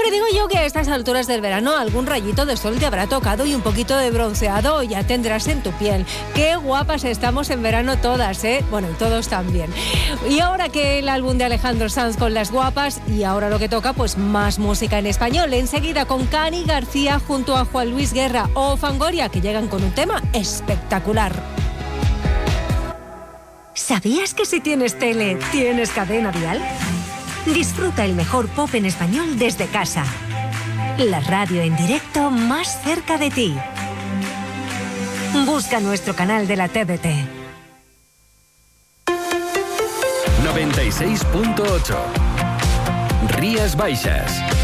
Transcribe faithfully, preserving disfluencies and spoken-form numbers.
que digo yo que a estas alturas del verano algún rayito de sol te habrá tocado y un poquito de bronceado ya tendrás en tu piel. Qué guapas estamos en verano todas, ¿eh? Bueno, y todos también. Y ahora que el álbum de Alejandro Sanz con las guapas, y ahora lo que toca, pues más música en español. Enseguida con Cani García junto a Juan Luis Guerra o Fangoria, que llegan con un tema espectacular. ¿Sabías que si tienes tele, tienes cadena dial? Disfruta el mejor pop en español desde casa. La radio en directo más cerca de ti. Busca nuestro canal de la T D T. noventa y seis punto ocho Rías Baixas.